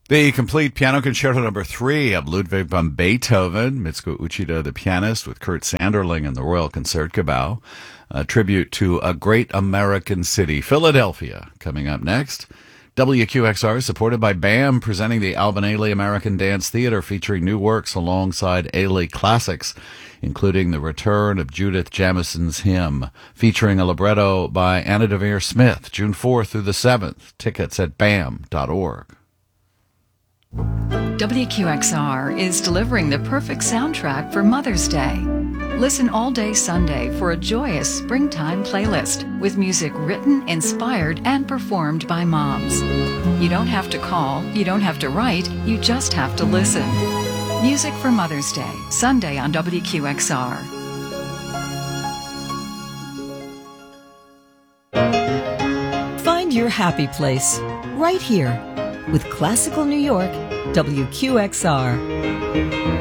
The complete piano concerto number 3 of Ludwig van Beethoven, Mitsuko Uchida, the pianist, with Kurt Sanderling and the Royal Concertgebouw. A tribute to a great American city, Philadelphia, coming up next. WQXR, supported by BAM, presenting the Alvin Ailey American Dance Theater, featuring new works alongside Ailey classics, including the return of Judith Jamison's Hymn, featuring a libretto by Anna Deavere Smith, June 4th through the 7th. Tickets at bam.org. WQXR is delivering the perfect soundtrack for Mother's Day. Listen all day Sunday for a joyous springtime playlist with music written, inspired, and performed by moms. You don't have to call, you don't have to write, you just have to listen. Music for Mother's Day, Sunday on WQXR. Find your happy place right here with Classical New York, WQXR.